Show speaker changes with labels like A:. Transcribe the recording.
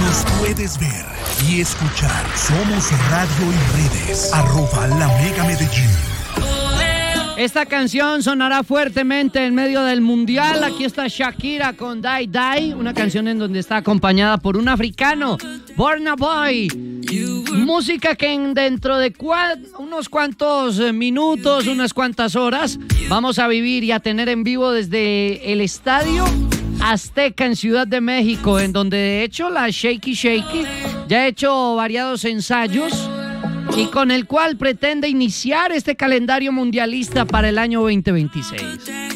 A: Nos puedes ver y escuchar. Somos Radio y Redes, @LaMegaMedellín.
B: Esta canción sonará fuertemente en medio del mundial. Aquí está Shakira con Die Die, una canción en donde está acompañada por un africano, Burna Boy. Música que dentro de unos cuantos minutos, unas cuantas horas, vamos a vivir y a tener en vivo desde el Estadio Azteca en Ciudad de México, en donde de hecho la Shakey Shakey ya ha hecho variados ensayos y con el cual pretende iniciar este calendario mundialista para el año 2026.